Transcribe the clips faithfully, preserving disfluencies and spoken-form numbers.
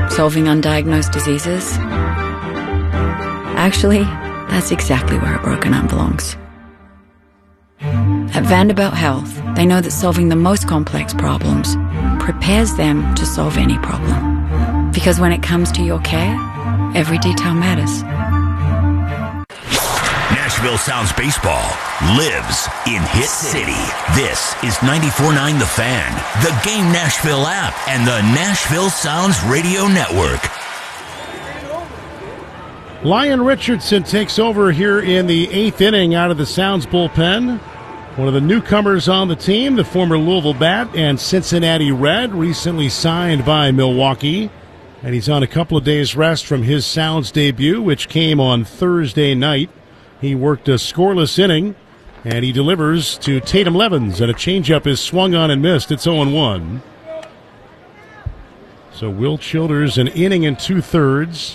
Solving undiagnosed diseases? Actually, that's exactly where a broken arm belongs. At Vanderbilt Health, they know that solving the most complex problems prepares them to solve any problem. Because when it comes to your care, every detail matters. Nashville Sounds baseball lives in Hit City. This is ninety-four point nine The Fan, the Game Nashville app, and the Nashville Sounds Radio Network. Lyon Richardson takes over here in the eighth inning out of the Sounds bullpen. One of the newcomers on the team, the former Louisville Bat and Cincinnati Red, recently signed by Milwaukee. And he's on a couple of days rest from his Sounds debut, which came on Thursday night. He worked a scoreless inning, and he delivers to Tatum Levens, and a changeup is swung on and missed. It's oh and one. So Will Childers, an inning and two-thirds.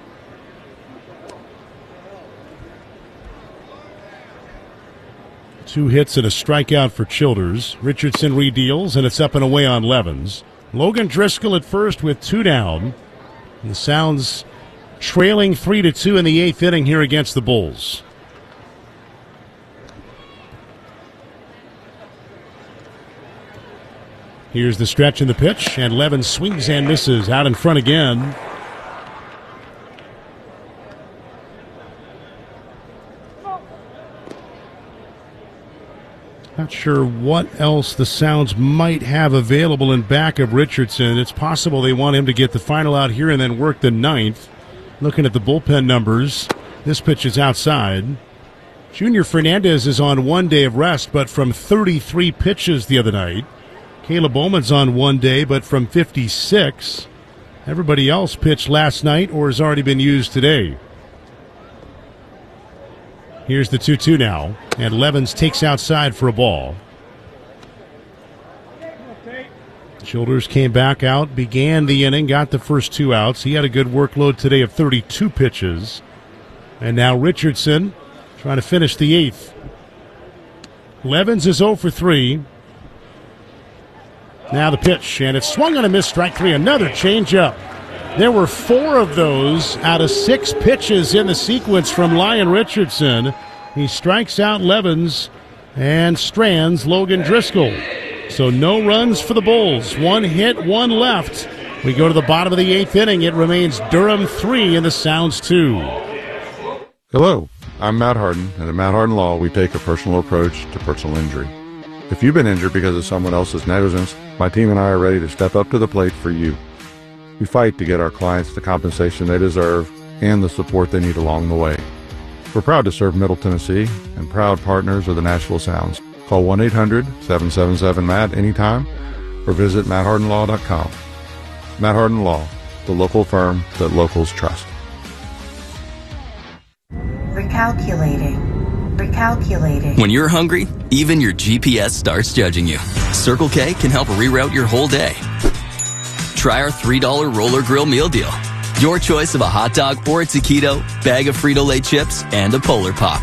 Two hits and a strikeout for Childers. Richardson redeals, and it's up and away on Levens. Logan Driscoll at first with two down. The Sounds trailing three to two in the eighth inning here against the Bulls. Here's the stretch and the pitch, and Levens swings and misses out in front again. Not sure what else the Sounds might have available in back of Richardson. It's possible they want him to get the final out here and then work the ninth. Looking at the bullpen numbers, this pitch is outside. Junior Fernandez is on one day of rest, but from thirty-three pitches the other night. Caleb Bowman's on one day, but from fifty-six. Everybody else pitched last night or has already been used today. Here's the two two now, and Levens takes outside for a ball. Childers came back out, began the inning, got the first two outs. He had a good workload today of thirty-two pitches. And now Richardson trying to finish the eighth. Levens is oh for three. Now the pitch, and it's swung on a miss, strike three, another changeup. There were four of those out of six pitches in the sequence from Lyon Richardson. He strikes out Levens and strands Logan Driscoll. So no runs for the Bulls. One hit, one left. We go to the bottom of the eighth inning. It remains Durham three and the Sounds two. Hello, I'm Matt Harden, and at Matt Harden Law, we take a personal approach to personal injury. If you've been injured because of someone else's negligence, my team and I are ready to step up to the plate for you. We fight to get our clients the compensation they deserve and the support they need along the way. We're proud to serve Middle Tennessee and proud partners of the Nashville Sounds. Call one eight hundred seven seven seven M A T anytime or visit matt harden law dot com. Matt Harden Law, the local firm that locals trust. Recalculating. Recalculating. When you're hungry, even your G P S starts judging you. Circle K can help reroute your whole day. Try our three dollar Roller Grill meal deal. Your choice of a hot dog or a taquito, bag of Frito-Lay chips, and a Polar Pop.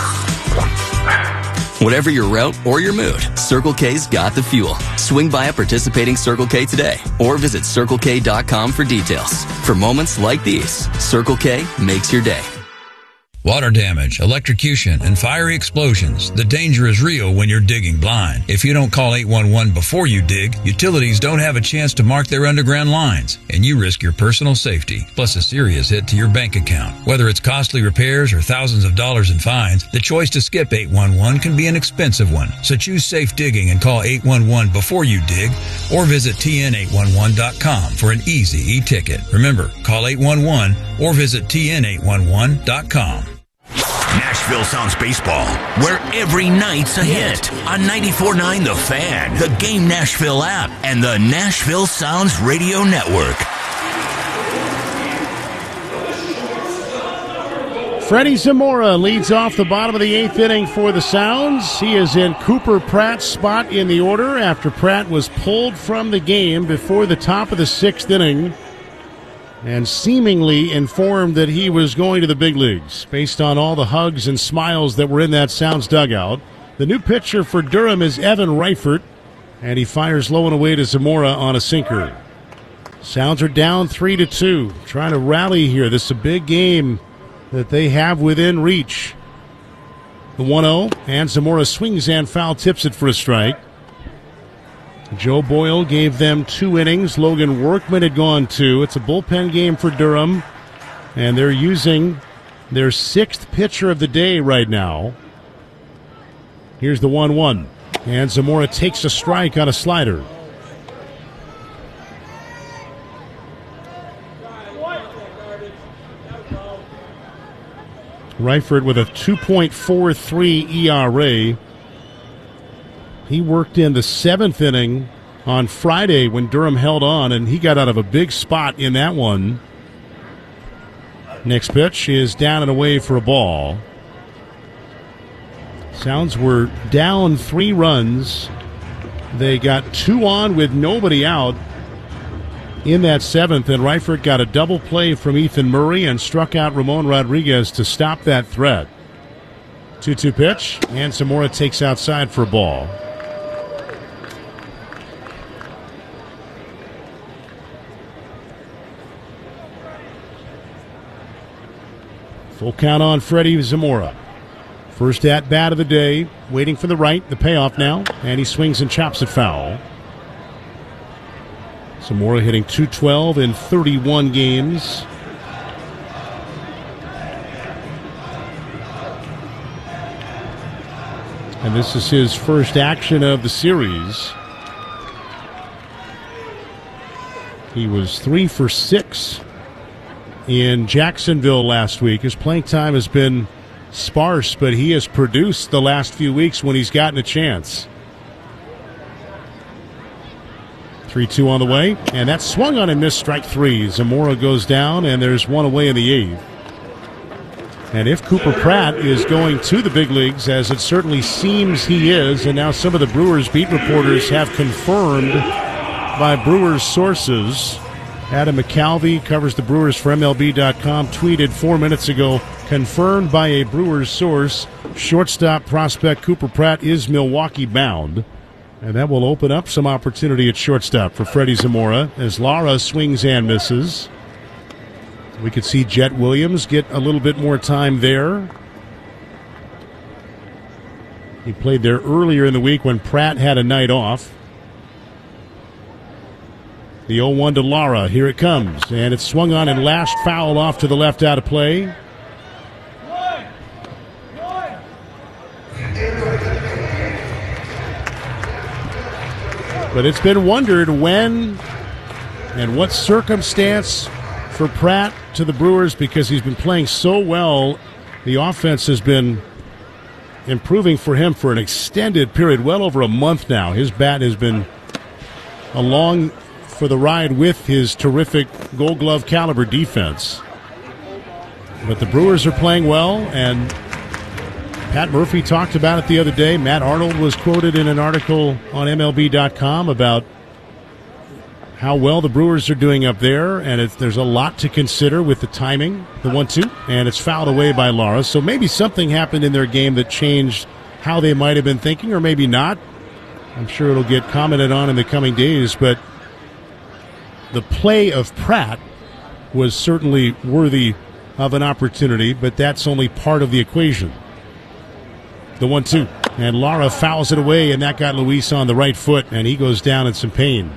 Whatever your route or your mood, Circle K's got the fuel. Swing by a participating Circle K today or visit circle k dot com for details. For moments like these, Circle K makes your day. Water damage, electrocution, and fiery explosions. The danger is real when you're digging blind. If you don't call eight one one before you dig, utilities don't have a chance to mark their underground lines, and you risk your personal safety, plus a serious hit to your bank account. Whether it's costly repairs or thousands of dollars in fines, the choice to skip eight one one can be an expensive one. So choose safe digging and call eight one one before you dig, or visit T N eight one one dot com for an easy e-ticket. Remember, call eight one one or visit T N eight one one dot com. Nashville Sounds baseball, where every night's a hit. On ninety-four point nine The Fan, the Game Nashville app, and the Nashville Sounds Radio Network. Freddie Zamora leads off the bottom of the eighth inning for the Sounds. He is in Cooper Pratt's spot in the order after Pratt was pulled from the game before the top of the sixth inning, and seemingly informed that he was going to the big leagues based on all the hugs and smiles that were in that Sounds dugout. The new pitcher for Durham is Evan Reifert, and he fires low and away to Zamora on a sinker. Sounds are down three to two. Trying to rally here. This is a big game that they have within reach. The one oh, and Zamora swings and foul tips it for a strike. Joe Boyle gave them two innings. Logan Workman had gone two. It's a bullpen game for Durham, and they're using their sixth pitcher of the day right now. Here's the one one, and Zamora takes a strike on a slider. Reifert with a two point four three E R A. He worked in the seventh inning on Friday when Durham held on, and he got out of a big spot in that one. Next pitch is down and away for a ball. Sounds were down three runs. They got two on with nobody out in that seventh, and Reifert got a double play from Ethan Murray and struck out Ramon Rodriguez to stop that threat. two two pitch, and Zamora takes outside for a ball. Full count on Freddie Zamora. First at bat of the day, waiting for the right, the payoff now, and he swings and chops it foul. Zamora hitting two twelve in thirty-one games. And this is his first action of the series. He was three for six in Jacksonville last week. His playing time has been sparse, but he has produced the last few weeks when he's gotten a chance. three two on the way, and that swung on and missed, strike three. Zamora goes down, and there's one away in the eighth. And if Cooper Pratt is going to the big leagues, as it certainly seems he is, and now some of the Brewers beat reporters have confirmed by Brewers sources. Adam McCalvey covers the Brewers for M L B dot com, tweeted four minutes ago, confirmed by a Brewers source, shortstop prospect Cooper Pratt is Milwaukee bound. And that will open up some opportunity at shortstop for Freddie Zamora as Lara swings and misses. We could see Jet Williams get a little bit more time there. He played there earlier in the week when Pratt had a night off. The oh one to Lara. Here it comes. And it's swung on and lashed foul off to the left out of play. But it's been wondered when and what circumstance for Pratt to the Brewers, because he's been playing so well. The offense has been improving for him for an extended period, well over a month now. His bat has been along for the ride with his terrific Gold Glove caliber defense. But the Brewers are playing well, and Pat Murphy talked about it the other day. Matt Arnold was quoted in an article on M L B dot com about how well the Brewers are doing up there, and it's, there's a lot to consider with the timing, the one two, and it's fouled away by Lara. So maybe something happened in their game that changed how they might have been thinking, or maybe not. I'm sure it'll get commented on in the coming days, but the play of Pratt was certainly worthy of an opportunity, but that's only part of the equation. The one two, and Lara fouls it away, and that got Luis on the right foot, and he goes down in some pain.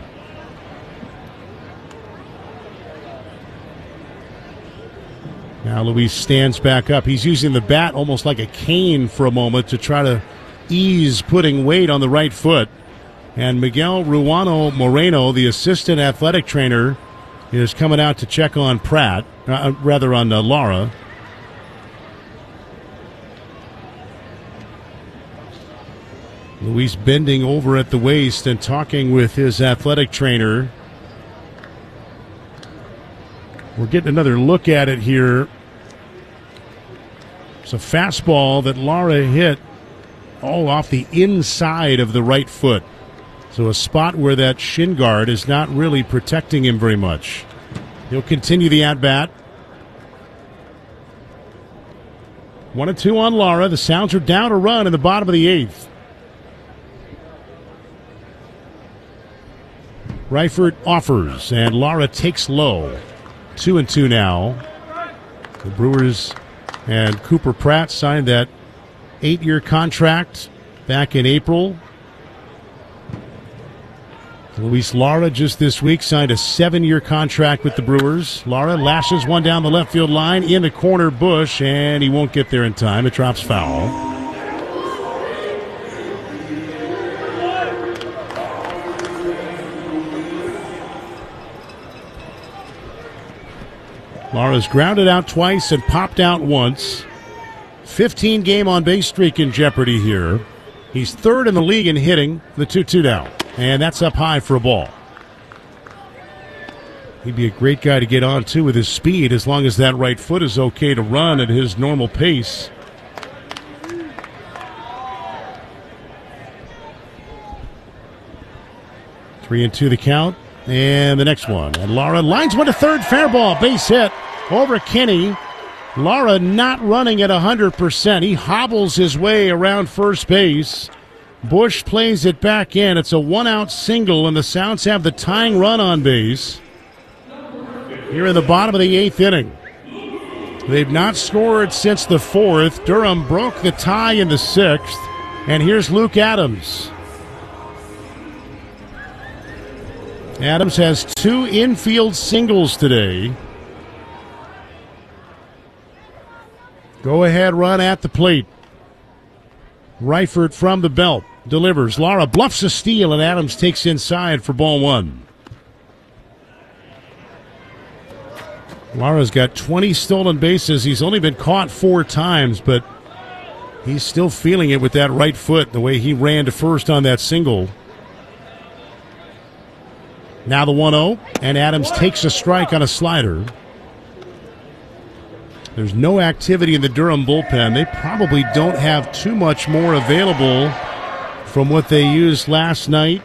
Now Luis stands back up. He's using the bat almost like a cane for a moment to try to ease putting weight on the right foot. And Miguel Ruano Moreno, the assistant athletic trainer, is coming out to check on Pratt, uh, rather on uh, Lara. Luis bending over at the waist and talking with his athletic trainer. We're getting another look at it here. It's a fastball that Lara hit all off the inside of the right foot. So a spot where that shin guard is not really protecting him very much. He'll continue the at-bat. One and two on Lara. The Sounds are down a run in the bottom of the eighth. Reifert offers, and Lara takes low. Two and two now. The Brewers and Cooper Pratt signed that eight-year contract back in April. Luis Lara just this week signed a seven-year contract with the Brewers. Lara lashes one down the left field line in the corner bush, and he won't get there in time. It drops foul. Lara's grounded out twice and popped out once. fifteen game on base streak in jeopardy here. He's third in the league in hitting. The two two now. And that's up high for a ball. He'd be a great guy to get on, too, with his speed, as long as that right foot is okay to run at his normal pace. Three and two the count. And the next one. And Lara lines one to third. Fair ball. Base hit over Kinney. Lara not running at one hundred percent. He hobbles his way around first base. Bush plays it back in. It's a one-out single, and the Sounds have the tying run on base here in the bottom of the eighth inning. They've not scored since the fourth. Durham broke the tie in the sixth. And here's Luke Adams. Adams has two infield singles today. Go-ahead run at the plate. Reifert from the belt. Delivers. Lara bluffs a steal, and Adams takes inside for ball one. Lara's got twenty stolen bases. He's only been caught four times, but he's still feeling it with that right foot, the way he ran to first on that single. Now the one oh, and Adams takes a strike on a slider. There's no activity in the Durham bullpen. They probably don't have too much more available from what they used last night.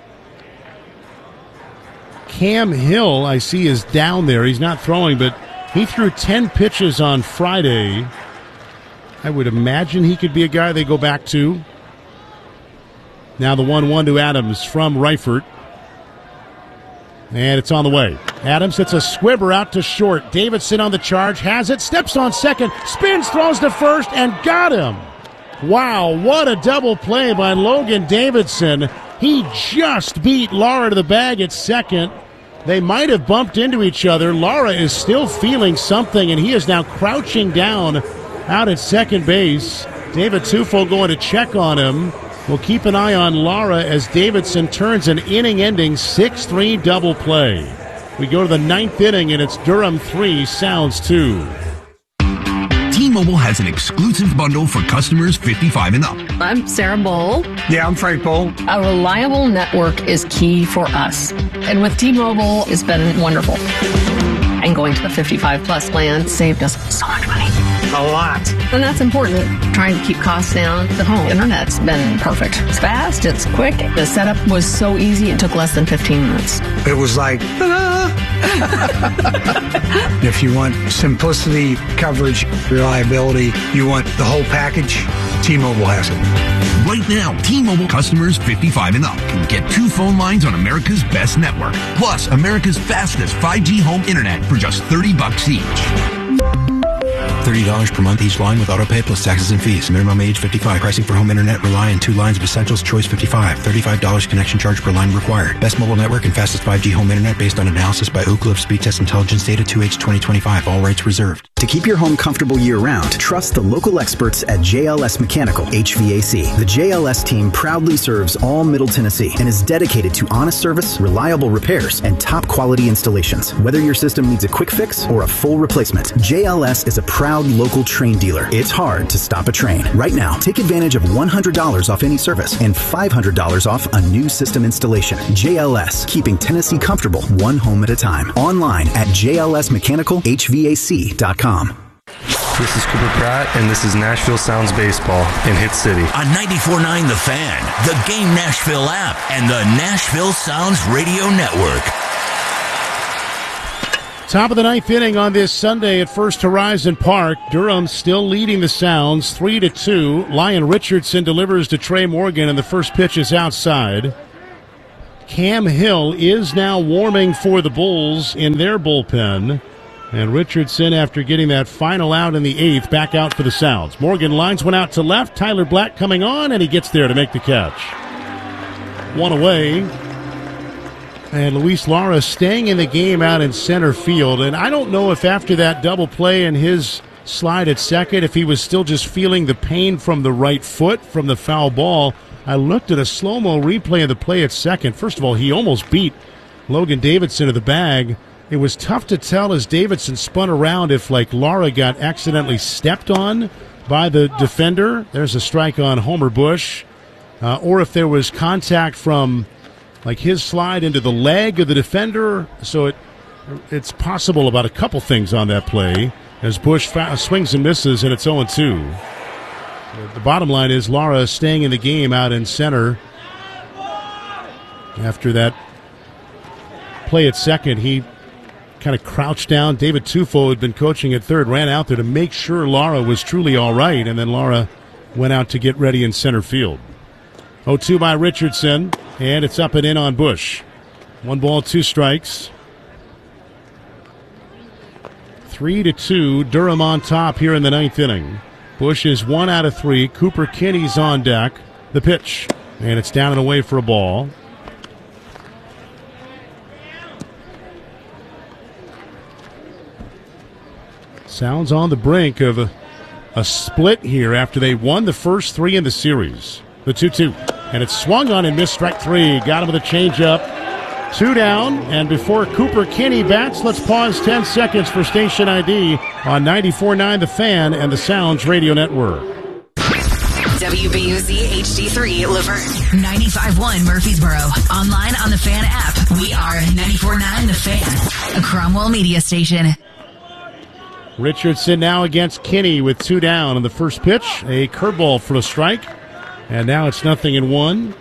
Cam Hill, I see, is down there. He's not throwing, but he threw ten pitches on Friday. I would imagine he could be a guy they go back to. Now the one one to Adams from Reifert. And it's on the way. Adams hits a squibber out to short. Davidson on the charge, has it, steps on second, spins, throws to first, and got him. Wow, what a double play by Logan Davidson. He just beat Lara to the bag at second. They might have bumped into each other. Lara is still feeling something, and he is now crouching down out at second base. David Tufo going to check on him. We'll keep an eye on Lara as Davidson turns an inning-ending six three double play. We go to the ninth inning, and it's Durham three, Sounds two. T-Mobile has an exclusive bundle for customers fifty-five and up. I'm Sarah Bowl. Yeah, I'm Frank Bowl. A reliable network is key for us. And with T-Mobile, it's been wonderful. And going to the fifty-five plus plan saved us so much money. A lot. And that's important. Trying to keep costs down. The home internet's been perfect. It's fast, it's quick. The setup was so easy, it took less than fifteen minutes. It was like, if you want simplicity, coverage, reliability, you want the whole package, T-Mobile has it. Right now, T-Mobile customers fifty-five and up can get two phone lines on America's best network, plus America's fastest five G home internet for just thirty bucks each. thirty dollars per month each line with auto pay plus taxes and fees. Minimum age fifty-five. Pricing for home internet rely on two lines of Essentials Choice fifty-five. thirty-five dollars connection charge per line required. Best mobile network and fastest five G home internet based on analysis by Oak Cliff Speed Test Intelligence Data two H twenty twenty-five. All rights reserved. To keep your home comfortable year-round, trust the local experts at J L S Mechanical H V A C. The J L S team proudly serves all Middle Tennessee and is dedicated to honest service, reliable repairs, and top-quality installations. Whether your system needs a quick fix or a full replacement, J L S is a proud local train dealer. It's hard to stop a train. Right now, take advantage of one hundred dollars off any service and five hundred dollars off a new system installation. J L S, keeping Tennessee comfortable one home at a time. Online at J L S mechanical H V A C dot com. This is Cooper Pratt, and this is Nashville Sounds Baseball in Hit City. On ninety-four point nine The Fan, the Game Nashville app, and the Nashville Sounds Radio Network. Top of the ninth inning on this Sunday at First Horizon Park. Durham still leading the Sounds three to two. Lyon Richardson delivers to Trey Morgan, and the first pitch is outside. Cam Hill is now warming for the Bulls in their bullpen. And Richardson, after getting that final out in the eighth, back out for the Sounds. Morgan lines one out to left. Tyler Black coming on, and he gets there to make the catch. One away. And Luis Lara staying in the game out in center field. And I don't know if after that double play and his slide at second, if he was still just feeling the pain from the right foot from the foul ball. I looked at a slow-mo replay of the play at second. First of all, he almost beat Logan Davidson to the bag. It was tough to tell as Davidson spun around if, like, Lara got accidentally stepped on by the defender. There's a strike on Homer Bush. Uh, or if there was contact from, like, his slide into the leg of the defender. So it it's possible about a couple things on that play as Bush fa- swings and misses, and it's oh and two. The bottom line is Lara staying in the game out in center. After that play at second, he kind of crouched down. David Tufo had been coaching at third, ran out there to make sure Lara was truly all right, and then Lara went out to get ready in center field. oh two by Richardson, and it's up and in on Bush. One ball, two strikes. Three to two, Durham on top here in the ninth inning. Bush is one out of three. Cooper Kinney's on deck. The pitch, and it's down and away for a ball. Sounds on the brink of a, a split here after they won the first three in the series. The two two. And it's swung on and missed strike three. Got him with a changeup. Two down. And before Cooper Kinney bats, let's pause ten seconds for station I D on ninety-four point nine The Fan and the Sounds Radio Network. W B U Z H D three Laverne, ninety-five point one Murfreesboro. Online on the Fan app. We are ninety-four point nine The Fan, a Cromwell media station. Richardson now against Kinney with two down on the first pitch. A curveball for a strike. And now it's nothing in one.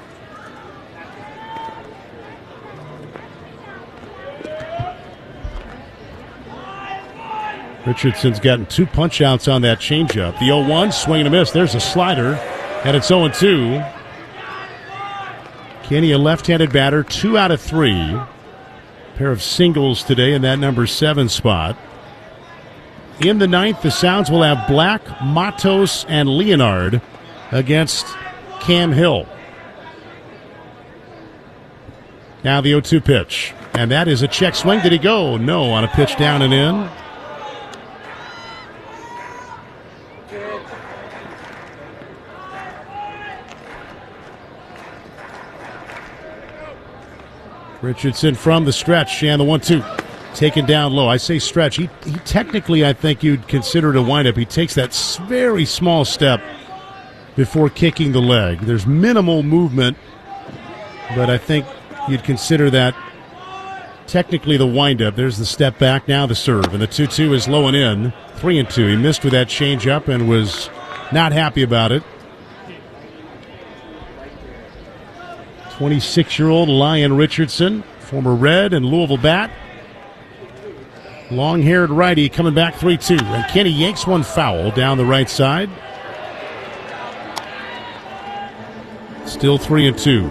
Richardson's gotten two punch-outs on that changeup. The oh one, swing and a miss. There's a slider, and it's oh and two. Kinney, a left-handed batter, two out of three. A pair of singles today in that number seven spot. In the ninth, the Sounds will have Black, Matos, and Leonard against Cam Hill. Now the oh two pitch. And that is a check swing. Did he go? No, on a pitch down and in. Richardson from the stretch and the one two. Taken down low. I say stretch. He, he technically, I think you'd consider it a windup. He takes that very small step before kicking the leg. There's minimal movement, but I think you'd consider that technically the windup. There's the step back, now the serve, and the two two is low and in. Three and two. He missed with that changeup and was not happy about it. twenty-six-year-old Lion Richardson, former Red and Louisville bat. Long-haired righty coming back three two. And Kinney yanks one foul down the right side. Still three and two.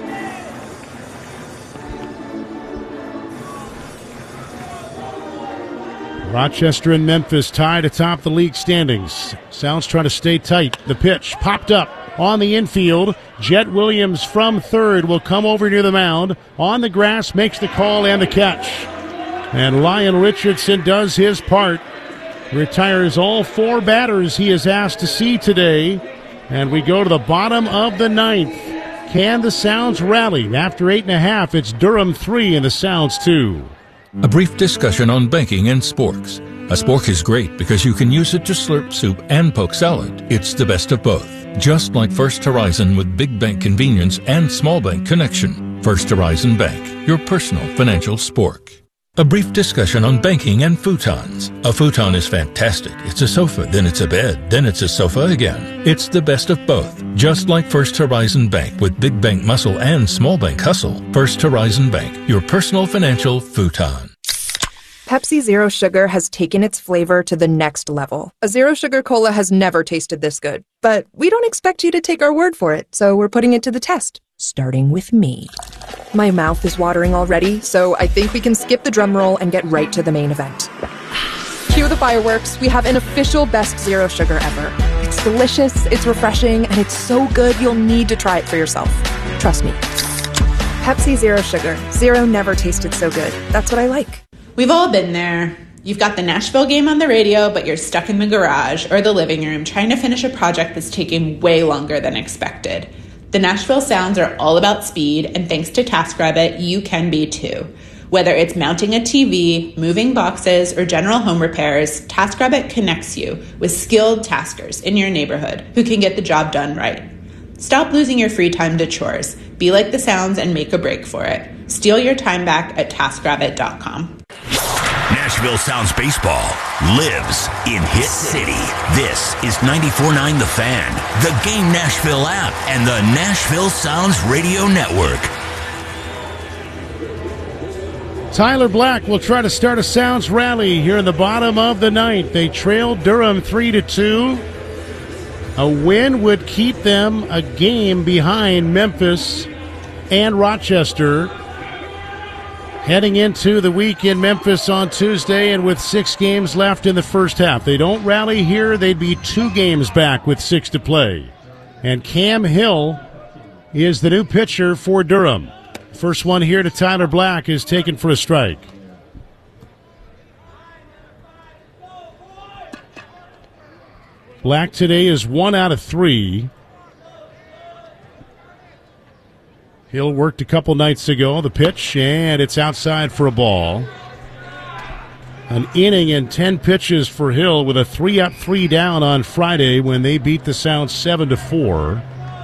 Rochester and Memphis tied atop the league standings. Sounds trying to stay tight. The pitch popped up on the infield. Jet Williams from third will come over near the mound. On the grass, makes the call and the catch. And Lion Richardson does his part. Retires all four batters he is asked to see today. And we go to the bottom of the ninth. Can the Sounds rally? After eight and a half, it's Durham three and the Sounds two. A brief discussion on banking and sporks. A spork is great because you can use it to slurp soup and poke salad. It's the best of both. Just like First Horizon with big bank convenience and small bank connection. First Horizon Bank, your personal financial spork. A brief discussion on banking and futons. A futon is fantastic. It's a sofa, then it's a bed, then it's a sofa again. It's the best of both. Just like First Horizon Bank with big bank muscle and small bank hustle. First Horizon Bank, your personal financial futon. Pepsi Zero Sugar has taken its flavor to the next level. A Zero Sugar Cola has never tasted this good. But we don't expect you to take our word for it, so we're putting it to the test. Starting with me. My mouth is watering already, so I think we can skip the drum roll and get right to the main event. Cue the fireworks. We have an official best zero sugar ever. It's delicious, it's refreshing, and it's so good you'll need to try it for yourself. Trust me. Pepsi Zero Sugar. Zero never tasted so good. That's what I like. We've all been there. You've got the Nashville game on the radio, but you're stuck in the garage or the living room trying to finish a project that's taking way longer than expected. The Nashville Sounds are all about speed, and thanks to TaskRabbit, you can be too. Whether it's mounting a T V, moving boxes, or general home repairs, TaskRabbit connects you with skilled taskers in your neighborhood who can get the job done right. Stop losing your free time to chores. Be like the Sounds and make a break for it. Steal your time back at task rabbit dot com. Nashville Sounds baseball lives in Hit City. This is ninety-four point nine The Fan, the Game Nashville app, and the Nashville Sounds Radio Network. Tyler Black will try to start a Sounds rally here in the bottom of the ninth. They trailed Durham three to two. A win would keep them a game behind Memphis and Rochester. Heading into the week in Memphis on Tuesday, and with six games left in the first half. They don't rally here, they'd be two games back with six to play. And Cam Hill is the new pitcher for Durham. First one here to Tyler Black is taken for a strike. Black today is one out of three. Hill worked a couple nights ago. The pitch, and it's outside for a ball. An inning and ten pitches for Hill with a three up, three down on Friday when they beat the Sounds seven to four.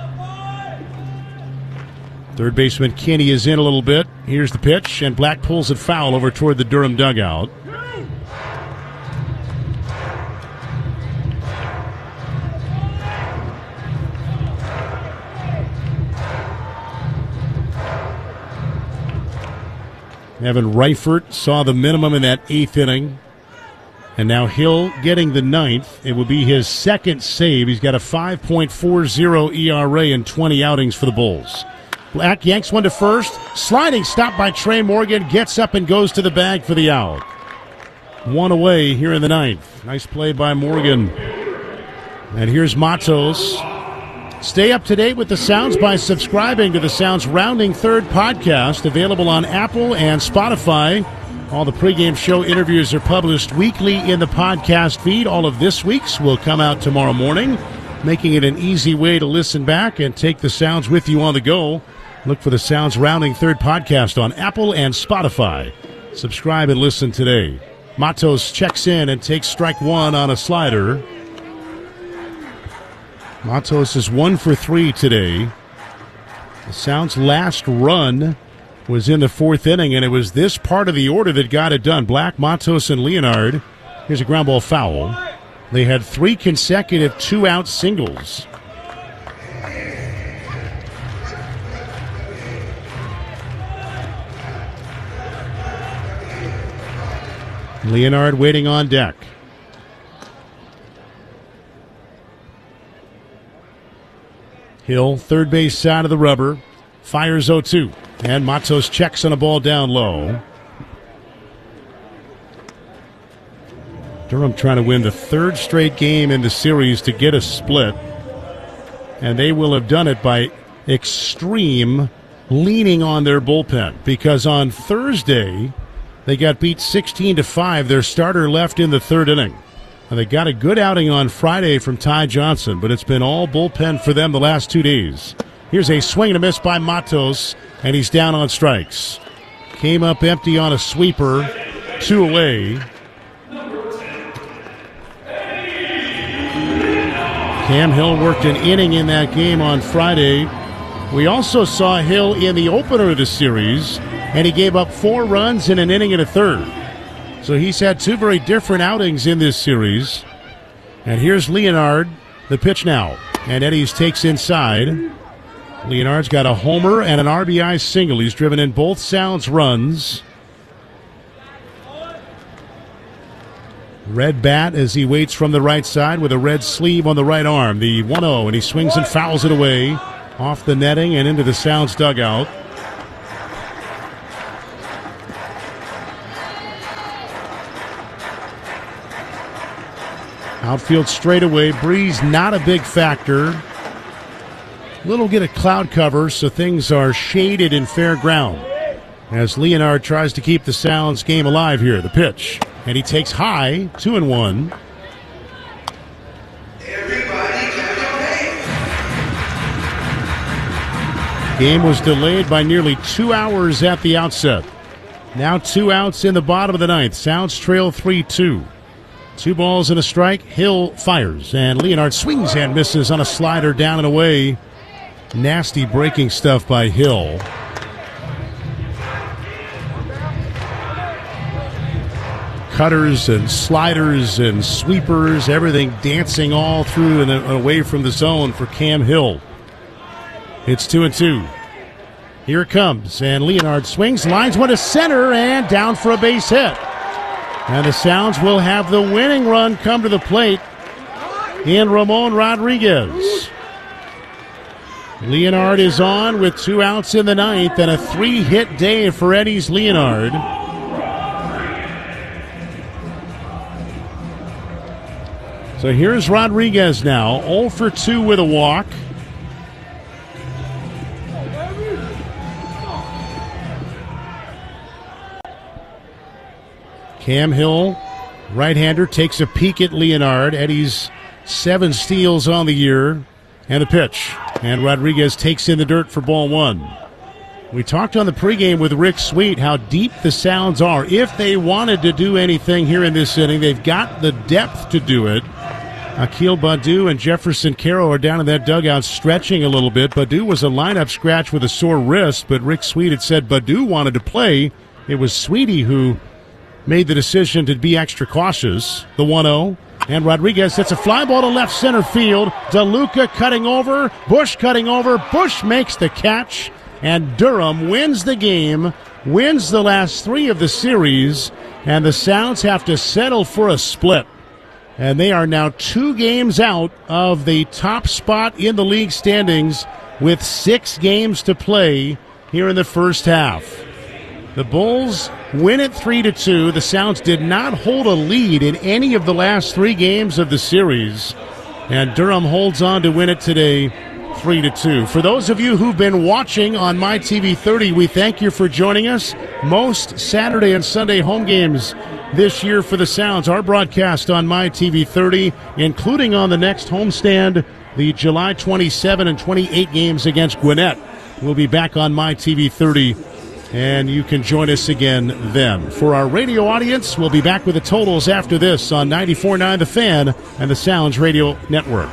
Third baseman Kinney is in a little bit. Here's the pitch, and Black pulls it foul over toward the Durham dugout. Evan Reifert saw the minimum in that eighth inning. And now Hill getting the ninth. It will be his second save. He's got a five point four oh E R A in twenty outings for the Bulls. Black yanks one to first. Sliding stop by Trey Morgan. Gets up and goes to the bag for the out. One away here in the ninth. Nice play by Morgan. And here's Matos. Stay up to date with the Sounds by subscribing to the Sounds Rounding Third podcast, available on Apple and Spotify. All the pregame show interviews are published weekly in the podcast feed. All of this week's will come out tomorrow morning, making it an easy way to listen back and take the Sounds with you on the go. Look for the Sounds Rounding Third podcast on Apple and Spotify. Subscribe and listen today. Matos checks in and takes strike one on a slider. Matos is one for three today. The Sounds' last run was in the fourth inning, and it was this part of the order that got it done. Black, Matos, and Leonard. Here's a ground ball foul. They had three consecutive two-out singles. Leonard waiting on deck. Hill, third base side of the rubber, fires oh two. And Matos checks on a ball down low. Durham trying to win the third straight game in the series to get a split. And they will have done it by extreme leaning on their bullpen. Because on Thursday, they got beat sixteen to five. Their starter left in the third inning. And they got a good outing on Friday from Ty Johnson, but it's been all bullpen for them the last two days. Here's a swing and a miss by Matos, and he's down on strikes. Came up empty on a sweeper, two away. Cam Hill worked an inning in that game on Friday. We also saw Hill in the opener of the series, and he gave up four runs in an inning and a third. So he's had two very different outings in this series. And here's Leonard, the pitch now. And Eddies takes inside. Leonard's got a homer and an R B I single. He's driven in both Sounds runs. Red bat as he waits from the right side with a red sleeve on the right arm. The one oh, and he swings and fouls it away off the netting and into the Sounds dugout. Outfield straightaway. Breeze not a big factor. Little get a cloud cover, so things are shaded in fair ground. As Leonard tries to keep the Sounds game alive here. The pitch. And he takes high, two and one. Game was delayed by nearly two hours at the outset. Now two outs in the bottom of the ninth. Sounds trail three two. Two balls and a strike. Hill fires, and Leonard swings and misses on a slider down and away. Nasty breaking stuff by Hill. Cutters and sliders and sweepers, everything dancing all through and away from the zone for Cam Hill. It's two and two. Here it comes, and Leonard swings, lines one to center, and down for a base hit. And the Sounds will have the winning run come to the plate in Ramon Rodriguez. Leonard is on with two outs in the ninth, and a three-hit day for Eddie's Leonard. So here's Rodriguez now, oh for two with a walk. Cam Hill, right-hander, takes a peek at Leonard. Eddie's seven steals on the year. And the pitch. And Rodriguez takes in the dirt for ball one. We talked on the pregame with Rick Sweet how deep the Sounds are. If they wanted to do anything here in this inning, they've got the depth to do it. Akil Baddoo and Jefferson Caro are down in that dugout stretching a little bit. Baddoo was a lineup scratch with a sore wrist, but Rick Sweet had said Baddoo wanted to play. It was Sweetie who made the decision to be extra cautious. The one oh. And Rodriguez hits a fly ball to left center field. DeLuca cutting over. Bush cutting over. Bush makes the catch. And Durham wins the game, wins the last three of the series. And the Sounds have to settle for a split. And they are now two games out of the top spot in the league standings with six games to play here in the first half. The Bulls win it three to two. The Sounds did not hold a lead in any of the last three games of the series. And Durham holds on to win it today three to two. For those of you who've been watching on My T V thirty, we thank you for joining us. Most Saturday and Sunday home games this year for the Sounds are broadcast on My T V thirty, including on the next homestand, the July twenty-seventh and twenty-eighth games against Gwinnett. We'll be back on My T V thirty, and you can join us again then. For our radio audience, we'll be back with the totals after this on ninety-four point nine The Fan and the Sounds Radio Network.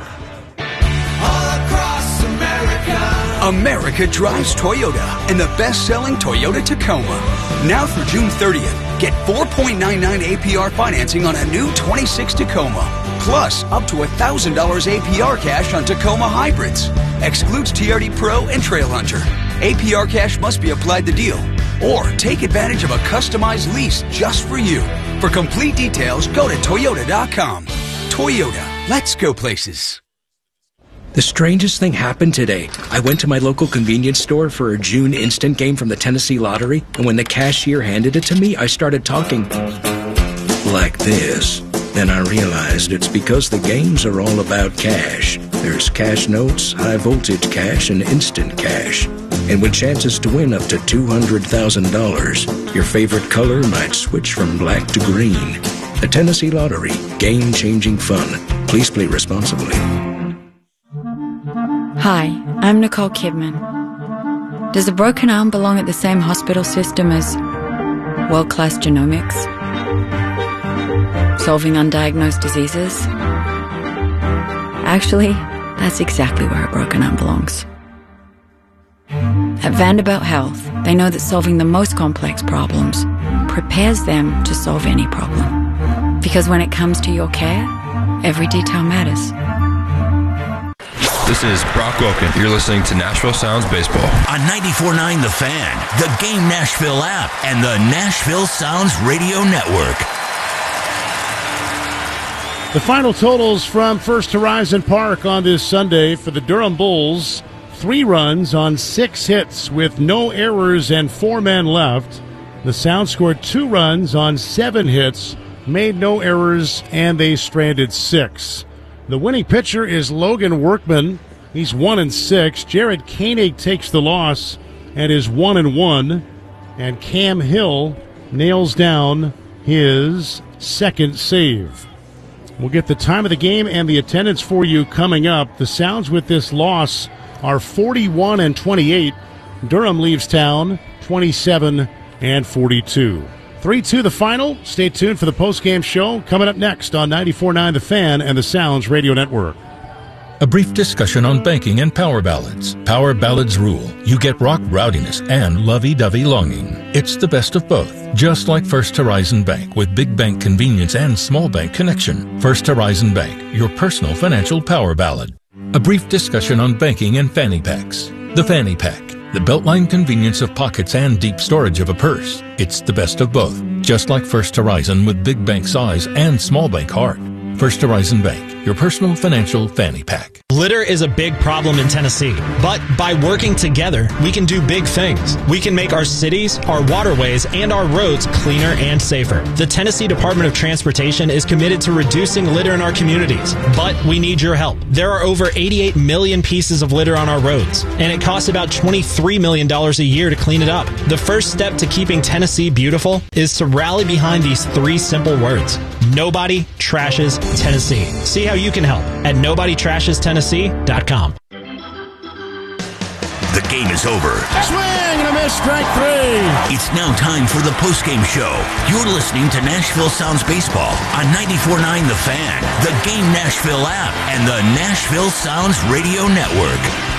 America drives Toyota and the best-selling Toyota Tacoma. Now through June thirtieth, get four point nine nine A P R financing on a new twenty-six Tacoma. Plus, up to one thousand dollars A P R cash on Tacoma hybrids. Excludes T R D Pro and Trailhunter. A P R cash must be applied to deal. Or take advantage of a customized lease just for you. For complete details, go to Toyota dot com. Toyota, let's go places. The strangest thing happened today. I went to my local convenience store for a June instant game from the Tennessee Lottery, and when the cashier handed it to me, I started talking like this. Then I realized it's because the games are all about cash. There's cash notes, high voltage cash, and instant cash. And with chances to win up to two hundred thousand dollars, your favorite color might switch from black to green. The Tennessee Lottery, game-changing fun. Please play responsibly. Hi, I'm Nicole Kidman. Does a broken arm belong at the same hospital system as world-class genomics? Solving undiagnosed diseases? Actually, that's exactly where a broken arm belongs. At Vanderbilt Health, they know that solving the most complex problems prepares them to solve any problem. Because when it comes to your care, every detail matters. This is Brock Wilken. You're listening to Nashville Sounds Baseball. On ninety-four point nine The Fan, the Game Nashville app, and the Nashville Sounds Radio Network. The final totals from First Horizon Park on this Sunday for the Durham Bulls. Three runs on six hits with no errors and four men left. The Sounds scored two runs on seven hits made no errors, and they stranded six. The winning pitcher is Logan Workman. He's one and six. Jared Koenig takes the loss and is one and one. And Cam Hill nails down his second save. We'll get the time of the game and the attendance for you coming up. The Sounds with this loss are forty-one and twenty-eight. Durham leaves town twenty-seven and forty-two. three two the final. Stay tuned for the postgame show coming up next on ninety-four point nine The Fan and the Sounds Radio Network. A brief discussion on banking and power ballads. Power ballads rule. You get rock rowdiness and lovey-dovey longing. It's the best of both. Just like First Horizon Bank with big bank convenience and small bank connection. First Horizon Bank, your personal financial power ballad. A brief discussion on banking and fanny packs. The fanny pack. The Beltline convenience of pockets and deep storage of a purse. It's the best of both. Just like First Horizon with big bank size and small bank heart. First Horizon Bank, your personal financial fanny pack. Litter is a big problem in Tennessee, but by working together, we can do big things. We can make our cities, our waterways, and our roads cleaner and safer. The Tennessee Department of Transportation is committed to reducing litter in our communities, but we need your help. There are over eighty-eight million pieces of litter on our roads, and it costs about twenty-three million dollars a year to clean it up. The first step to keeping Tennessee beautiful is to rally behind these three simple words. Nobody trashes Tennessee. See how you can help at nobody trashes tennessee dot com. The game is over. Swing and a miss, strike three. It's now time for the postgame show. You're listening to Nashville Sounds Baseball on ninety-four point nine The Fan, the Game Nashville app, and the Nashville Sounds Radio Network.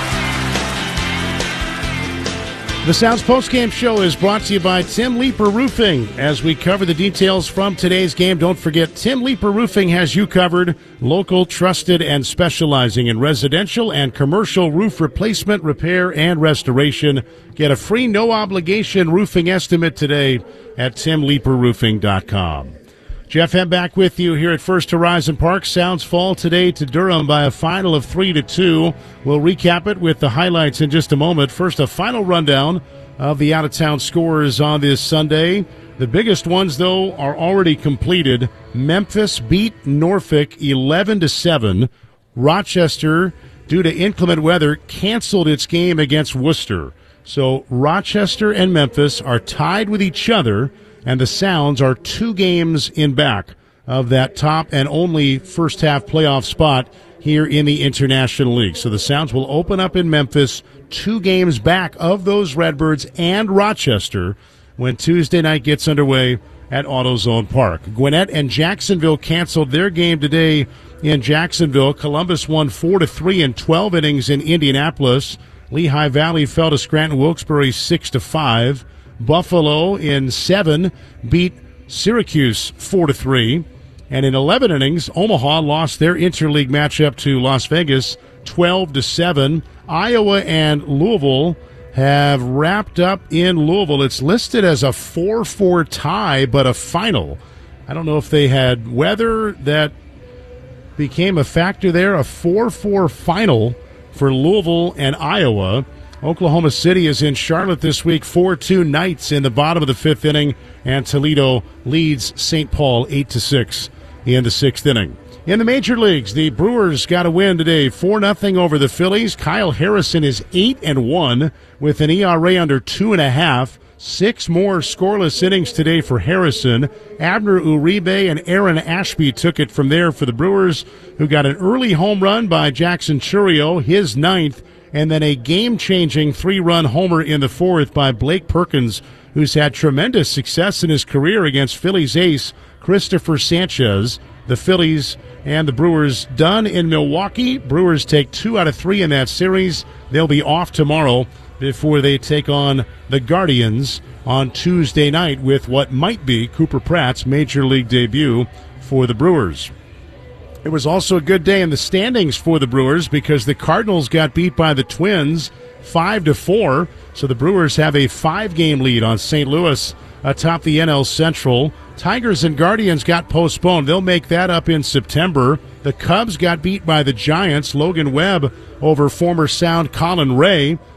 The Sounds postgame show is brought to you by Tim Leeper Roofing. As we cover the details from today's game, don't forget Tim Leeper Roofing has you covered. Local, trusted, and specializing in residential and commercial roof replacement, repair, and restoration. Get a free no-obligation roofing estimate today at tim leeper roofing dot com. Jeff Hem back with you here at First Horizon Park. Sounds fall today to Durham by a final of three to two. We'll recap it with the highlights in just a moment. First, a final rundown of the out-of-town scores on this Sunday. The biggest ones, though, are already completed. Memphis beat Norfolk eleven to seven. Rochester, due to inclement weather, canceled its game against Worcester. So Rochester and Memphis are tied with each other, and the Sounds are two games in back of that top and only first-half playoff spot here in the International League. So the Sounds will open up in Memphis, two games back of those Redbirds and Rochester when Tuesday night gets underway at AutoZone Park. Gwinnett and Jacksonville canceled their game today in Jacksonville. Columbus won four to three in twelve innings in Indianapolis. Lehigh Valley fell to Scranton Wilkes-Barre six to five. Buffalo in seven beat Syracuse four to three. And in eleven innings, Omaha lost their interleague matchup to Las Vegas twelve to seven. Iowa and Louisville have wrapped up in Louisville. It's listed as a four four tie, but a final. I don't know if they had weather that became a factor there. A four four final for Louisville and Iowa. Oklahoma City is in Charlotte this week, four two Knights in the bottom of the fifth inning, and Toledo leads Saint Paul eight to six in the sixth inning. In the major leagues, the Brewers got a win today, four nothing over the Phillies. Kyle Harrison is eight and one with an E R A under two and a half. Six more scoreless innings today for Harrison. Abner Uribe and Aaron Ashby took it from there for the Brewers, who got an early home run by Jackson Chourio, his ninth, and then a game-changing three-run homer in the fourth by Blake Perkins, who's had tremendous success in his career against Phillies ace Christopher Sanchez. The Phillies and the Brewers done in Milwaukee. Brewers take two out of three in that series. They'll be off tomorrow before they take on the Guardians on Tuesday night with what might be Cooper Pratt's Major League debut for the Brewers. It was also a good day in the standings for the Brewers because the Cardinals got beat by the Twins five to four. So the Brewers have a five-game lead on Saint Louis atop the N L Central. Tigers and Guardians got postponed. They'll make that up in September. The Cubs got beat by the Giants. Logan Webb over former Sound Colin Ray.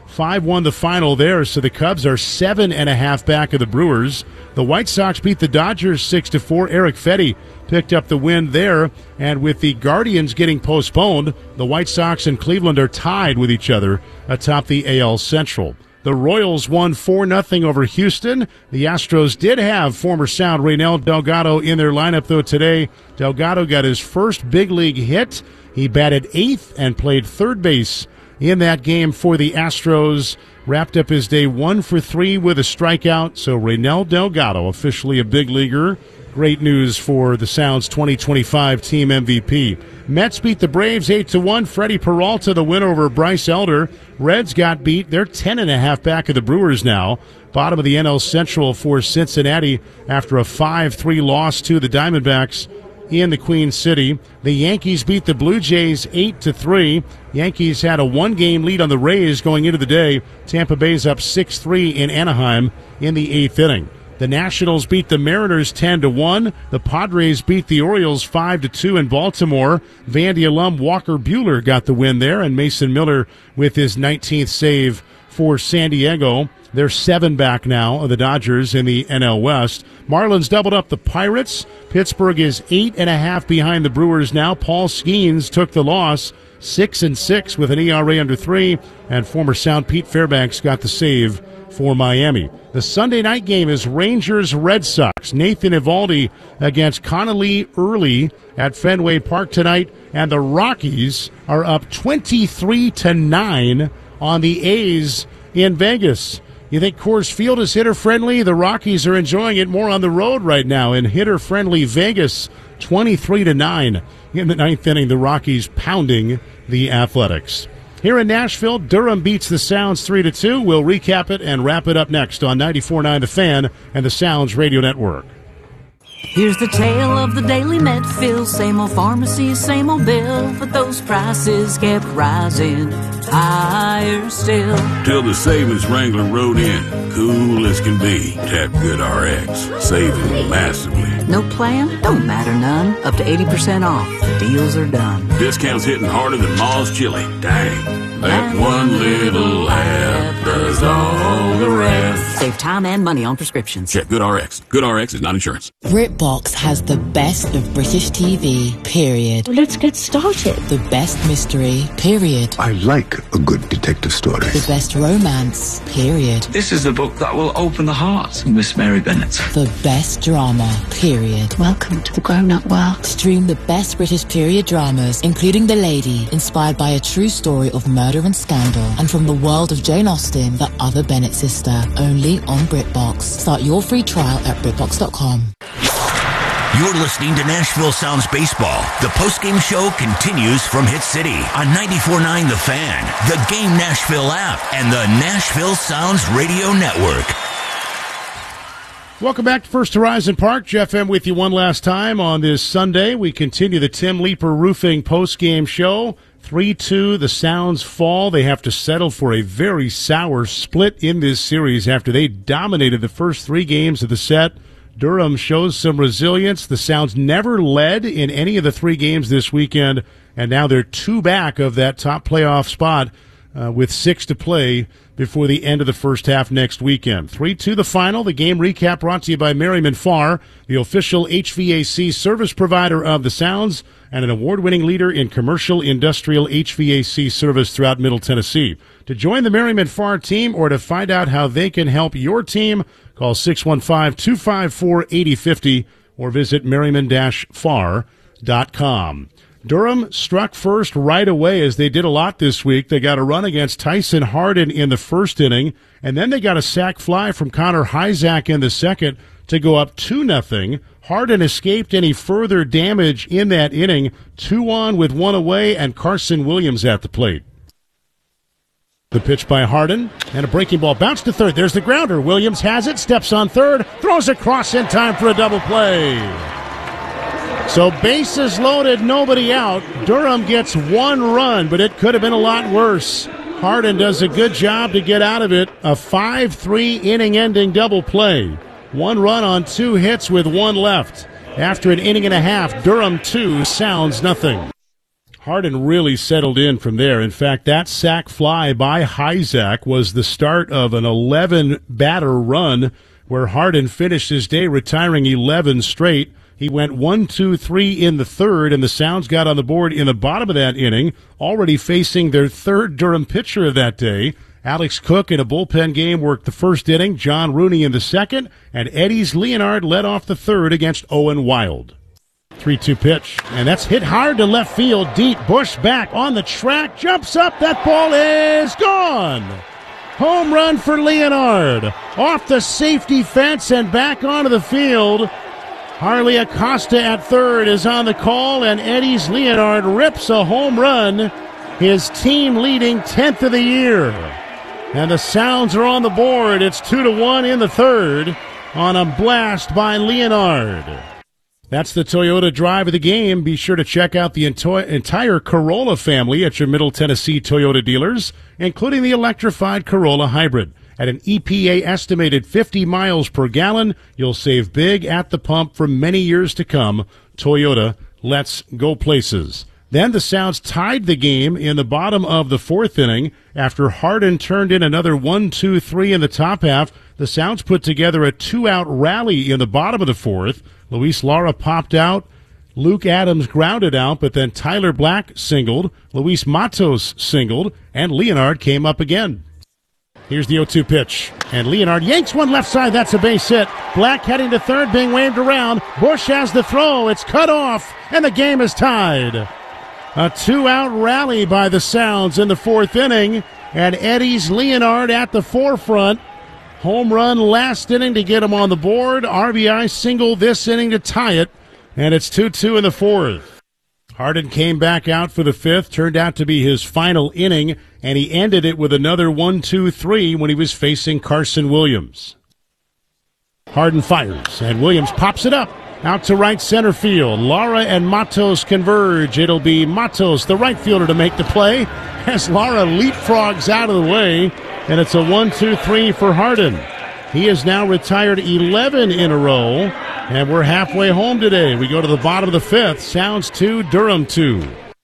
five one the final there, so the Cubs are seven and a half back of the Brewers. The White Sox beat the Dodgers six to four. Eric Fetty picked up the win there, and with the Guardians getting postponed, the White Sox and Cleveland are tied with each other atop the A L Central. The Royals won four nothing over Houston. The Astros did have former Sound Reynel Delgado in their lineup, though today Delgado got his first big league hit. He batted eighth and played third base in that game for the Astros. Wrapped up his day one for three with a strikeout. So Reynel Delgado, officially a big leaguer. Great news for the Sound's twenty twenty-five team M V P. Mets beat the Braves eight to one. Freddie Peralta, the win over Bryce Elder. Reds got beat. They're ten and a half back of the Brewers now. Bottom of the N L Central for Cincinnati after a five three loss to the Diamondbacks in the Queen City. The Yankees beat the Blue Jays eight to three. Yankees had a one-game lead on the Rays going into the day. Tampa Bay's up six three in Anaheim in the eighth inning. The Nationals beat the Mariners ten to one. The Padres beat the Orioles five to two in Baltimore. Vandy alum Walker Buehler got the win there, and Mason Miller with his nineteenth save for San Diego. They're seven back now of the Dodgers in the N L West. Marlins doubled up the Pirates. Pittsburgh is eight and a half behind the Brewers now. Paul Skeens took the loss, six and six with an E R A under three, and former Sound Pete Fairbanks got the save for Miami. The Sunday night game is Rangers-Red Sox. Nathan Eovaldi against Connolly Early at Fenway Park tonight, and the Rockies are up twenty-three to nine on the A's in Vegas. You think Coors Field is hitter-friendly? The Rockies are enjoying it more on the road right now in hitter-friendly Vegas, twenty-three to nine in the ninth inning. The Rockies pounding the Athletics. Here in Nashville, Durham beats the Sounds three to two. We'll recap it and wrap it up next on ninety-four point nine The Fan and the Sounds Radio Network. Here's the tale of the daily Medfield. Same old pharmacy, same old bill, but those prices kept rising higher still. Till the savings Wrangler rode in, cool as can be. Tap GoodRx, saving massively. No plan? Don't matter none. Up to eighty percent off. Deals are done. Discounts hitting harder than Ma's chili. Dang. That one little app does all the rest. Save time and money on prescriptions. Check GoodRx. GoodRx is not insurance. BritBox has the best of British T V, period. Well, let's get started. The best mystery, period. I like a good detective story. The best romance, period. This is the book that will open the heart of Miss Mary Bennet. The best drama, period. Welcome to the grown-up world. Stream the best British period dramas, including The Lady, inspired by a true story of murder and scandal, and from the world of Jane Austen, the other Bennet sister, only on BritBox. Start your free trial at BritBox dot com. You're listening to Nashville Sounds Baseball. The postgame show continues from Hit City on ninety-four point nine The Fan, the Game Nashville app, and the Nashville Sounds Radio Network. Welcome back to First Horizon Park. Jeff M. with you one last time on this Sunday. We continue the Tim Leeper Roofing postgame show. three two, the Sounds fall. They have to settle for a very sour split in this series after they dominated the first three games of the set. Durham shows some resilience. The Sounds never led in any of the three games this weekend, and now they're two back of that top playoff spot uh, with six to play before the end of the first half next weekend. three two the final. The game recap brought to you by Merriman Farr, the official H V A C service provider of the Sounds and an award-winning leader in commercial industrial H V A C service throughout Middle Tennessee. To join the Merriman Farr team or to find out how they can help your team, call six one five, two five four, eight zero five zero or visit merriman dash farr dot com. Durham struck first right away, as they did a lot this week. They got a run against Tyson Hardin in the first inning, and then they got a sac fly from Connor Hyzak in the second to go up two nothing. Hardin escaped any further damage in that inning. Two on with one away, and Carson Williams at the plate. The pitch by Hardin, and a breaking ball bounced to third. There's the grounder. Williams has it, steps on third, throws across in time for a double play. So bases loaded, nobody out. Durham gets one run, but it could have been a lot worse. Hardin does a good job to get out of it. A five three inning-ending double play. One run on two hits with one left. After an inning and a half, Durham two, Sounds nothing. Hardin really settled in from there. In fact, that sac fly by Hyzak was the start of an eleven-batter run where Hardin finished his day retiring eleven straight. He went one, two, three in the third, and the Sounds got on the board in the bottom of that inning, already facing their third Durham pitcher of that day. Alex Cook in a bullpen game worked the first inning, John Rooney in the second, and Eddie's Leonard led off the third against Owen Wild. three two pitch, and that's hit hard to left field, deep. Bush back on the track, jumps up, that ball is gone. Home run for Leonard, off the safety fence and back onto the field. Harley Acosta at third is on the call, and Eddie's Leonard rips a home run, his team leading tenth of the year. And the Sounds are on the board. It's two to one in the third on a blast by Leonard. That's the Toyota drive of the game. Be sure to check out the ento- entire Corolla family at your Middle Tennessee Toyota dealers, including the electrified Corolla Hybrid. At an E P A estimated fifty miles per gallon, you'll save big at the pump for many years to come. Toyota, let's go places. Then the Sounds tied the game in the bottom of the fourth inning after Hardin turned in another one two three in the top half. The Sounds put together a two-out rally in the bottom of the fourth. Luis Lara popped out. Luke Adams grounded out, but then Tyler Black singled. Luis Matos singled, and Leonard came up again. Here's the oh two pitch, and Leonard yanks one left side. That's a base hit. Black heading to third, being waved around. Bush has the throw. It's cut off, and the game is tied. A two-out rally by the Sounds in the fourth inning, and Eddie's Leonard at the forefront. Home run last inning to get him on the board. R B I single this inning to tie it, and it's two two in the fourth. Hardin came back out for the fifth, turned out to be his final inning, and he ended it with another one two three when he was facing Carson Williams. Hardin fires, and Williams pops it up. Out to right center field. Lara and Matos converge. It'll be Matos, the right fielder, to make the play as Lara leapfrogs out of the way, and it's a one two three for Hardin. He has now retired eleven in a row, and we're halfway home today. We go to the bottom of the fifth. Sounds two, Durham two.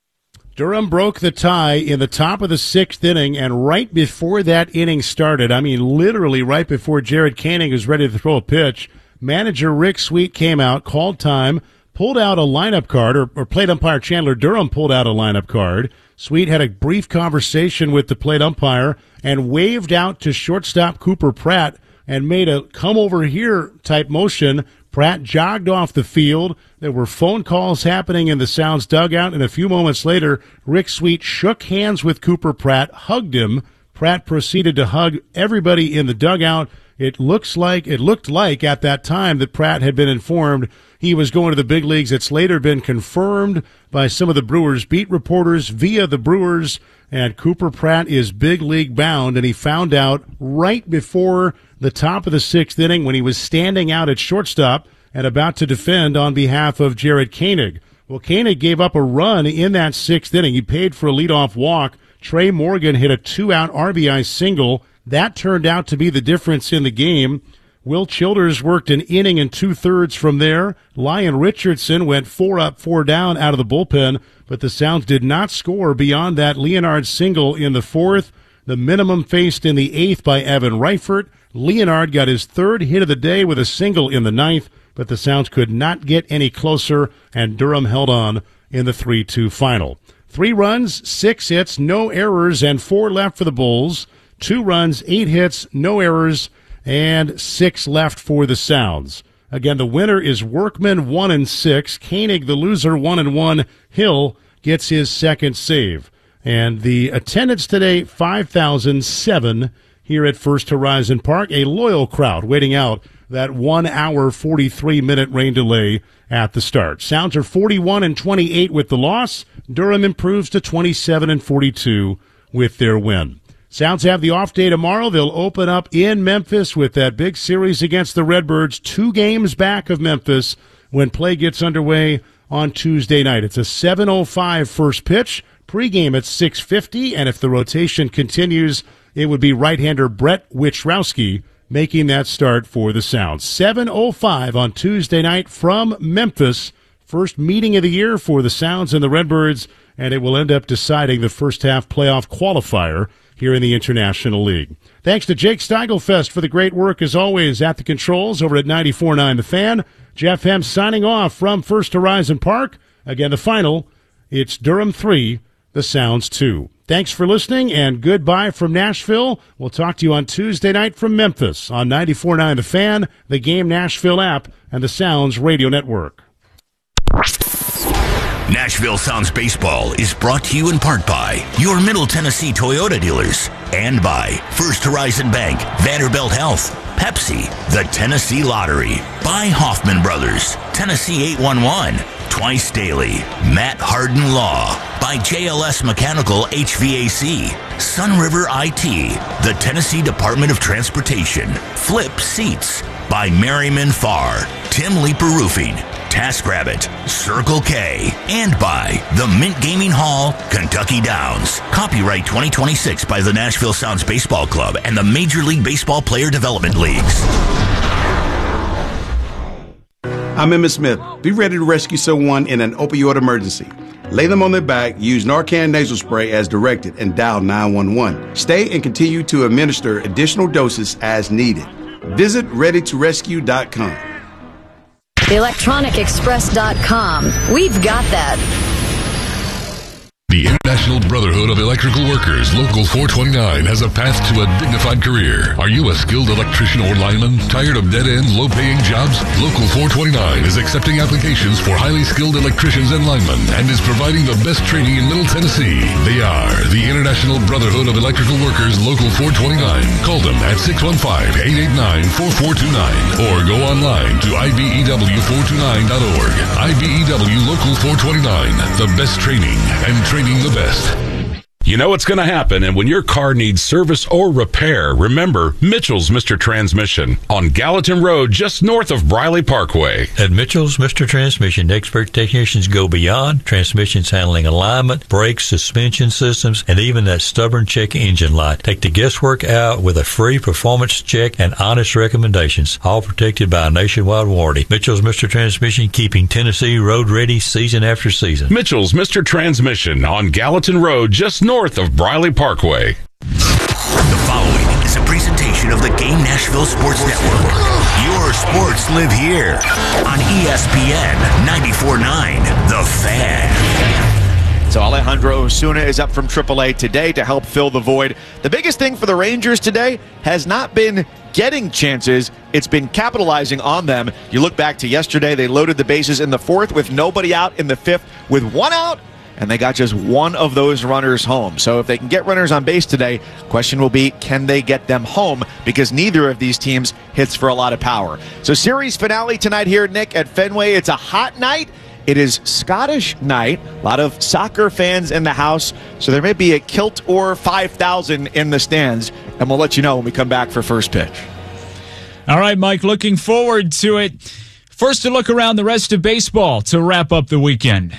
Durham broke the tie in the top of the sixth inning, and right before that inning started, I mean literally right before Jared Koenig was ready to throw a pitch, manager Rick Sweet came out, called time, pulled out a lineup card, or, or plate umpire Chandler Durham pulled out a lineup card. Sweet had a brief conversation with the plate umpire and waved out to shortstop Cooper Pratt and made a come over here type motion. Pratt jogged off the field. There were phone calls happening in the Sounds dugout, and a few moments later, Rick Sweet shook hands with Cooper Pratt, hugged him. Pratt proceeded to hug everybody in the dugout. It looks like it looked like at that time that Pratt had been informed he was going to the big leagues. It's later been confirmed by some of the Brewers beat reporters via the Brewers, and Cooper Pratt is big league bound, and he found out right before the top of the sixth inning when he was standing out at shortstop and about to defend on behalf of Jared Koenig. Well, Koenig gave up a run in that sixth inning. He paid for a leadoff walk. Trey Morgan hit a two-out R B I single. That turned out to be the difference in the game. Will Childers worked an inning and two-thirds from there. Lyon Richardson went four up, four down out of the bullpen, but the Sounds did not score beyond that Leonard single in the fourth. The minimum faced in the eighth by Evan Reifert. Leonard got his third hit of the day with a single in the ninth, but the Sounds could not get any closer, and Durham held on in the three two final. Three runs, six hits, no errors, and four left for the Bulls. Two runs, eight hits, no errors, and six left for the Sounds. Again, the winner is Workman, one and six. Koenig, the loser, one and one. Hill gets his second save. And the attendance today, five thousand seven here at First Horizon Park. A loyal crowd waiting out that one hour, forty-three minute rain delay at the start. Sounds are forty-one and twenty-eight with the loss. Durham improves to twenty-seven and forty-two with their win. Sounds have the off day tomorrow. They'll open up in Memphis with that big series against the Redbirds, two games back of Memphis when play gets underway on Tuesday night. It's a seven oh five first pitch, pregame at six fifty, and if the rotation continues, it would be right-hander Brett Wichrowski making that start for the Sounds. seven oh five on Tuesday night from Memphis. First meeting of the year for the Sounds and the Redbirds and it will end up deciding the first half playoff qualifier here in the International League. Thanks to Jake Steigelfest for the great work, as always, at the controls over at ninety-four point nine The Fan. Jeff Hem signing off from First Horizon Park. Again, the final, it's Durham three, the Sounds two. Thanks for listening, and goodbye from Nashville. We'll talk to you on Tuesday night from Memphis on ninety-four point nine The Fan, the Game Nashville app, and the Sounds Radio Network. Nashville Sounds Baseball is brought to you in part by your Middle Tennessee Toyota dealers and by First Horizon Bank, Vanderbilt Health, Pepsi, the Tennessee Lottery, by Hoffman Brothers, Tennessee eight one one, Twice Daily, Matt Harden Law, by J L S Mechanical H V A C, Sun River I T, the Tennessee Department of Transportation, Flip Seats, by Merriman Farr, Tim Leeper Roofing, TaskRabbit, Circle K, and by the Mint Gaming Hall, Kentucky Downs. Copyright twenty twenty-six by the Nashville Sounds Baseball Club and the Major League Baseball Player Development Leagues. I'm Emmitt Smith. Be ready to rescue someone in an opioid emergency. Lay them on their back, use Narcan nasal spray as directed, and dial nine one one. Stay and continue to administer additional doses as needed. Visit ready to rescue dot com. electronic express dot com. We've got that. The International Brotherhood of Electrical Workers, Local four twenty-nine, has a path to a dignified career. Are you a skilled electrician or lineman? Tired of dead-end, low-paying jobs? Local four twenty-nine is accepting applications for highly skilled electricians and linemen and is providing the best training in Middle Tennessee. They are the International Brotherhood of Electrical Workers, Local four twenty-nine. Call them at six one five, eight eight nine, four four two nine or go online to I B E W four twenty-nine dot org. I B E W Local four twenty-nine, the best training and training the best. You know what's going to happen, and when your car needs service or repair, remember Mitchell's Mister Transmission on Gallatin Road, just north of Briley Parkway. At Mitchell's Mister Transmission, expert technicians go beyond transmissions handling alignment, brakes, suspension systems, and even that stubborn check engine light. Take the guesswork out with a free performance check and honest recommendations, all protected by a nationwide warranty. Mitchell's Mister Transmission, keeping Tennessee road ready season after season. Mitchell's Mister Transmission on Gallatin Road, just north north of Briley Parkway. The following is a presentation of the Game Nashville Sports Network. Your sports live here on E S P N ninety-four point nine The Fan. So Alejandro Osuna is up from triple A today to help fill the void. The biggest thing for the Rangers today has not been getting chances, it's been capitalizing on them. You look back to yesterday, they loaded the bases in the fourth with nobody out in the fifth with one out, and they got just one of those runners home. So if they can get runners on base today, question will be, can they get them home? Because neither of these teams hits for a lot of power. So series finale tonight here, Nick, at Fenway. It's a hot night. It is Scottish night. A lot of soccer fans in the house. So there may be a kilt or five thousand in the stands. And we'll let you know when we come back for first pitch. All right, Mike, looking forward to it. First, a look around the rest of baseball to wrap up the weekend.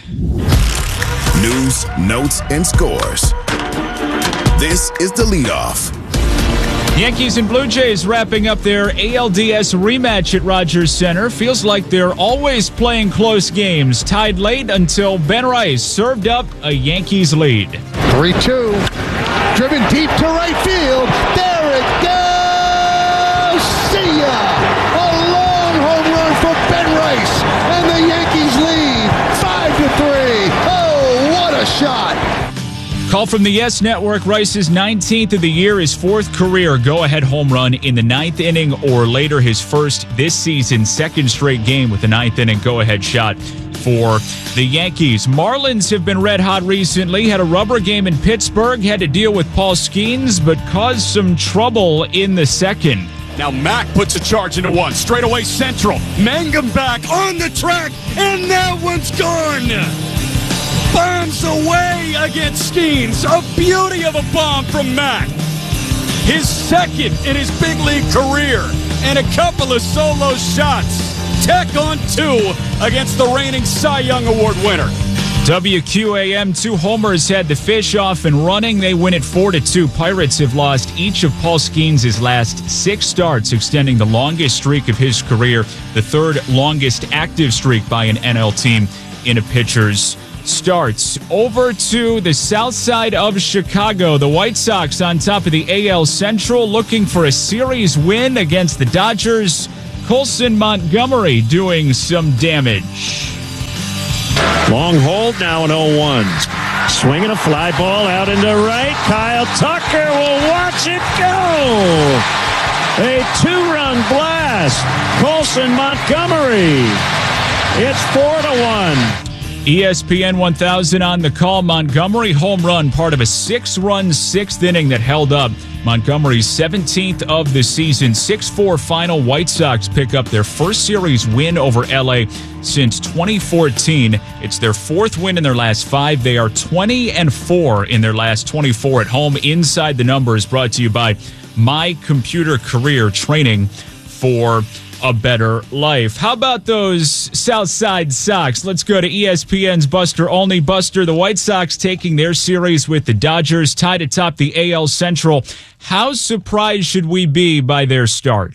News, notes, and scores. This is the leadoff. Yankees and Blue Jays wrapping up their A L D S rematch at Rogers Center. Feels like they're always playing close games. Tied late until Ben Rice served up a Yankees lead. three two. Driven deep to right field. There it goes. See ya. A long home run for Ben Rice. And the Yankees lead five to three. Oh, what a shot. Call from the Yes Network. Rice's nineteenth of the year, his fourth career go-ahead home run in the ninth inning or later, his first this season, second straight game with the ninth inning go-ahead shot for the Yankees. Marlins have been red hot recently. Had a rubber game in Pittsburgh, had to deal with Paul Skeens, but caused some trouble in the second. Now Mack puts a charge into one. Straight away central. Mangum back on the track, and that one's gone. Bombs away against Skeens. A beauty of a bomb from Mack. His second in his big league career. And a couple of solo shots. Tech on two against the reigning Cy Young Award winner. W Q A M, two homers had the fish off and running. They win it four to two. Pirates have lost each of Paul Skeens' last six starts, extending the longest streak of his career, the third longest active streak by an N L team in a pitcher's starts. Over to the south side of Chicago. The White Sox on top of the A L Central looking for a series win against the Dodgers. Colson Montgomery doing some damage. Long hold, now an oh one. Swinging a fly ball out into right. Kyle Tucker will watch it go. A two-run blast. Colson Montgomery. It's four to one. E S P N one thousand on the call. Montgomery home run, part of a six-run sixth inning that held up. Montgomery's seventeenth of the season. six four final. White Sox pick up their first series win over L A since twenty fourteen. It's their fourth win in their last five. They are twenty and four in their last twenty-four at home. Inside the Numbers, brought to you by My Computer Career, training for a better life. How about those Southside Sox? Let's go to E S P N's Buster Olney. Buster, the White Sox taking their series with the Dodgers, tied atop the A L Central. How surprised should we be by their start?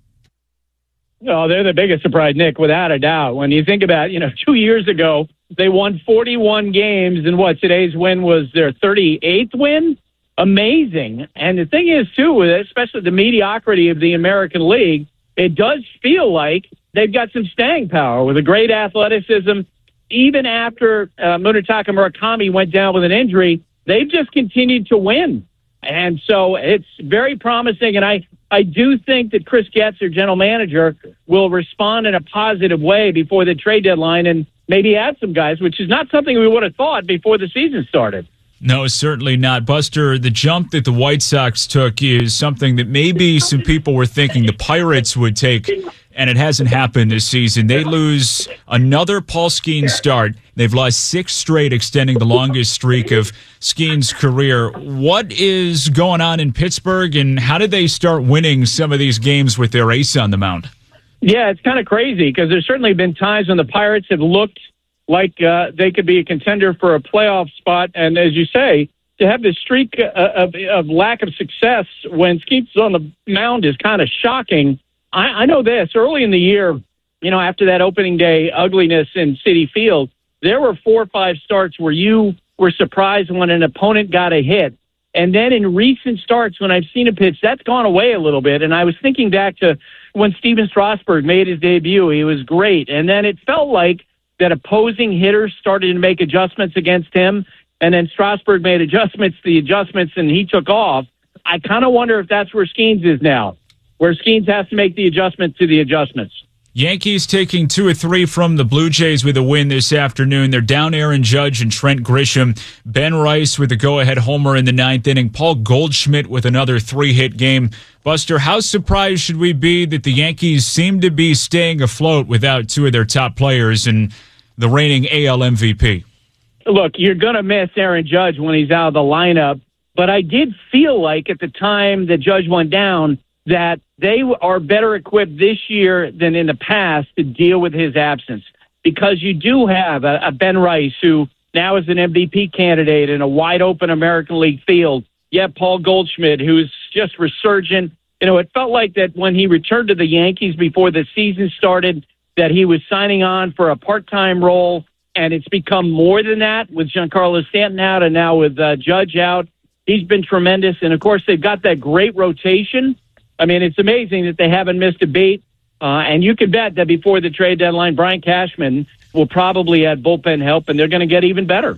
Oh, they're the biggest surprise, Nick, without a doubt. When you think about, you know, two years ago, they won forty-one games, and what, today's win was their thirty-eighth win? Amazing. And the thing is, too, especially the mediocrity of the American League, it does feel like they've got some staying power with a great athleticism. Even after uh, Munetaka Murakami went down with an injury, they've just continued to win. And so it's very promising. And I, I do think that Chris Getz, their general manager, will respond in a positive way before the trade deadline and maybe add some guys, which is not something we would have thought before the season started. No, certainly not. Buster, the jump that the White Sox took is something that maybe some people were thinking the Pirates would take, and it hasn't happened this season. They lose another Paul Skeens start. They've lost six straight, extending the longest streak of Skeens' career. What is going on in Pittsburgh, and how did they start winning some of these games with their ace on the mound? Yeah, it's kind of crazy because there's certainly been times when the Pirates have looked like uh, they could be a contender for a playoff spot. And as you say, to have this streak uh, of, of lack of success when Skeets on the mound is kind of shocking. I, I know this. Early in the year, you know, after that opening day ugliness in Citi Field, there were four or five starts where you were surprised when an opponent got a hit. And then in recent starts, when I've seen a pitch, that's gone away a little bit. And I was thinking back to when Steven Strasburg made his debut. He was great. And then it felt like that opposing hitters started to make adjustments against him, and then Strasburg made adjustments to the adjustments, and he took off. I kind of wonder if that's where Skeens is now, where Skeens has to make the adjustment to the adjustments. Yankees taking two or three from the Blue Jays with a win this afternoon. They're down Aaron Judge and Trent Grisham. Ben Rice with a go-ahead homer in the ninth inning. Paul Goldschmidt with another three-hit game. Buster, how surprised should we be that the Yankees seem to be staying afloat without two of their top players and the reigning A L M V P? Look, you're going to miss Aaron Judge when he's out of the lineup, but I did feel like at the time that Judge went down that they are better equipped this year than in the past to deal with his absence, because you do have a, a Ben Rice who now is an M V P candidate in a wide-open American League field. You have Paul Goldschmidt, who's just resurgent. You know, it felt like that when he returned to the Yankees before the season started, that he was signing on for a part-time role, and it's become more than that with Giancarlo Stanton out and now with uh, Judge out. He's been tremendous, and, of course, they've got that great rotation. I mean, it's amazing that they haven't missed a beat, uh, and you can bet that before the trade deadline, Brian Cashman will probably add bullpen help, and they're going to get even better.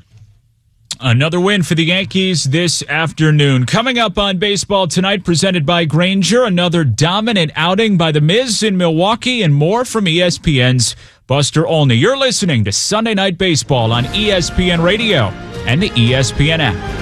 Another win for the Yankees this afternoon. Coming up on Baseball Tonight, presented by Grainger, another dominant outing by the Miz in Milwaukee, and more from E S P N's Buster Olney. You're listening to Sunday Night Baseball on E S P N Radio and the E S P N app.